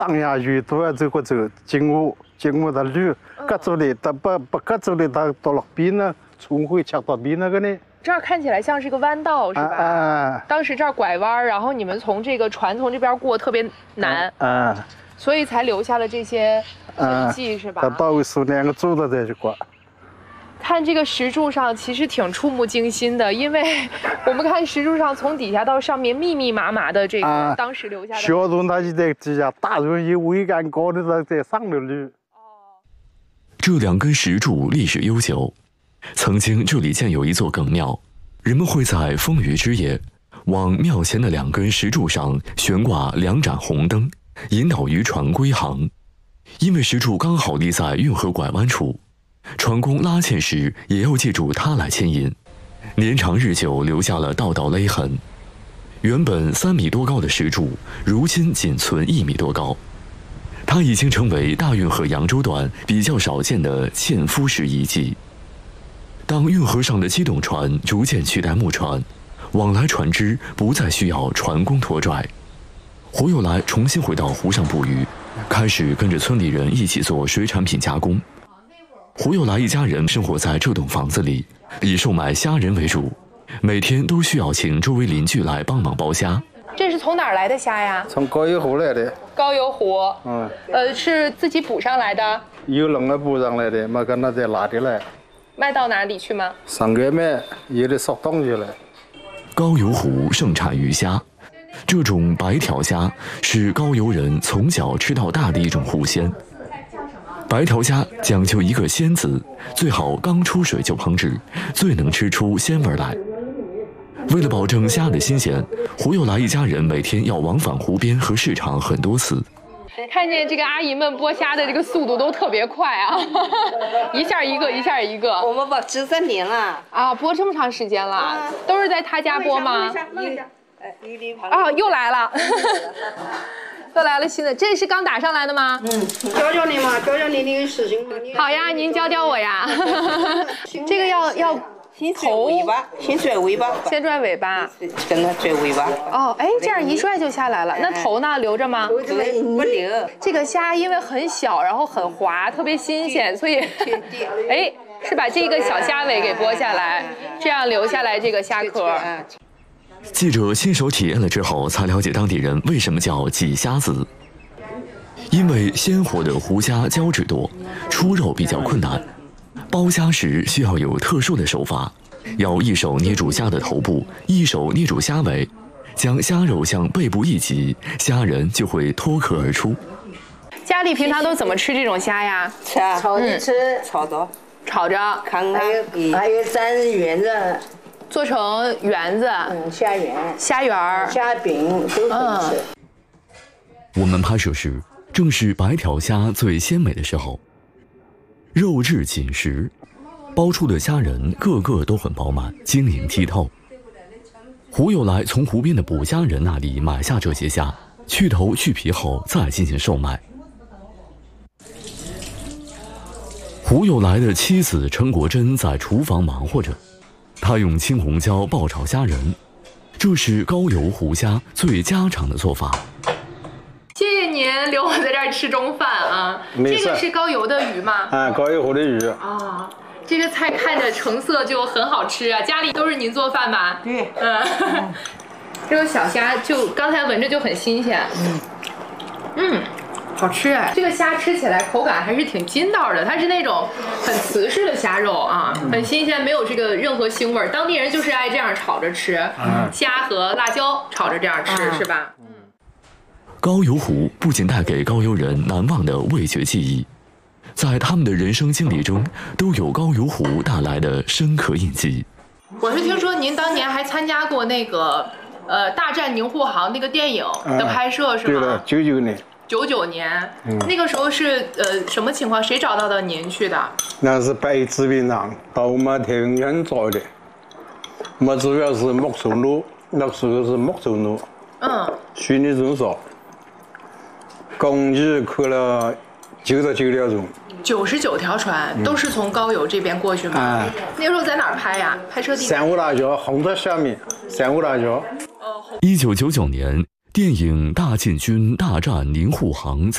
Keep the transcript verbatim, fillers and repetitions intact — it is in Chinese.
荡下去都要走过走，经过经过的路，各走的到不不各走的到到了边呢，重回恰到边那个呢。 这儿看起来像是个弯道，是吧？ 啊啊当时这儿拐弯，然后你们从这个船从这边过特别难， 啊， 所以才留下了这些痕迹，是吧？ 到到位是两个走到在一块。 看这个石柱上，其实挺触目惊心的，因为我们看石柱上从底下到上面密密麻麻的这个、啊、当时留下的。 小人他就在底下，大人有桅杆高的在在上头溜。 这两根石柱历史悠久，曾经这里建有一座梗庙，人们会在风雨之夜，往庙前的两根石柱上悬挂两盏红灯，引导渔船归航。因为石柱刚好立在运河拐弯处，船工拉纤时也要借助它来牵引，年长日久留下了道道勒痕。原本三米多高的石柱，如今仅存一米多高。它已经成为大运河扬州段比较少见的嵌夫式遗迹。当运河上的机动船逐渐取代木船，往来船只不再需要船工拖拽，胡友来重新回到湖上捕鱼，开始跟着村里人一起做水产品加工。胡友来一家人生活在这栋房子里，以售卖虾仁为主，每天都需要请周围邻居来帮忙剥虾。 这是从哪儿来的虾呀？ 从高邮湖来的。 高邮湖， 嗯， 呃，是自己捕上来的。 有人来捕上来的，没跟他再拿的来。 卖到哪里去吗？ 上街卖，有的烧东去了。 高邮湖盛产鱼虾，这种白条虾是高邮人从小吃到大的一种湖鲜。白条虾讲究一个鲜字，最好刚出水就烹制，最能吃出鲜味来。为了保证虾的新鲜，胡友来一家人每天要往返湖边和市场很多次。 看见这个阿姨们剥虾的这个速度都特别快啊，一下一个，一下一个。 我们剥几十年了啊，剥这么长时间了，啊、都是在他家剥吗？啊，又来了，又来了新的，这是刚打上来的吗？ 嗯，教教你嘛，教教你那个事情嘛。 好呀，您教教我呀。这个要要。 先拽尾巴，先拽尾巴， 先拽尾巴， 跟它拽尾巴。 哦，哎，这样一拽就下来了。那头呢，留着吗？ 不留。 这个虾因为很小，然后很滑，特别新鲜，所以，哎，是把这个小虾尾给剥下来，这样留下来这个虾壳。 记者亲手体验了之后，才了解当地人为什么叫挤虾子。因为鲜活的湖虾胶质多，出肉比较困难。剥虾时需要有特殊的手法，要一手捏住虾的头部，一手捏住虾尾，将虾肉向背部一挤，虾仁就会脱壳而出。 家里平常都怎么吃这种虾呀？ 吃啊， 炒着吃， 炒着， 炒着， 看还有还有蘸圆子， 做成圆子， 嗯，虾圆、 虾圆儿、 虾饼都能吃。 我们拍摄时正是白条虾最鲜美的时候。肉质紧实，剥出的虾仁个个都很饱满，晶莹剔透。胡友来从湖边的捕虾人那里买下这些虾，去头去皮后再进行售卖。胡友来的妻子陈国珍在厨房忙活着，她用青红椒爆炒虾仁，这是高邮湖虾最家常的做法。 谢谢您留我在这儿吃中饭啊！这个是高邮的鱼吗？ 啊，高邮湖的鱼。 啊，这个菜看着成色就很好吃啊！家里都是您做饭吧？ 对。 嗯，这个小虾就刚才闻着就很新鲜。嗯。嗯，好吃哎！这个虾吃起来口感还是挺筋道的，它是那种很瓷实的虾肉啊，很新鲜，没有这个任何腥味。当地人就是爱这样炒着吃，嗯、虾和辣椒炒着这样吃，嗯、是吧？ 高邮湖不仅带给高邮人难忘的味觉记忆，在他们的人生经历中都有高邮湖带来的深刻印记。 我是听说您当年还参加过那个呃《大战宁沪杭》那个电影的拍摄，是吗？ 对的，九九年。 九九年，嗯、那个时候是呃什么情况？谁找到的您去的？ 那是白纸兵长到我们太平县找的，我们主要是木头路，那时候是木头路，嗯，虚拟中少。工具开了九十九条船， 九十九条船都是从高邮这边过去吗？啊、那时候在哪儿拍呀？拍摄地？ 三五大桥，红的下面，三五大桥。 一九九九年，电影《大建军大战宁沪杭》在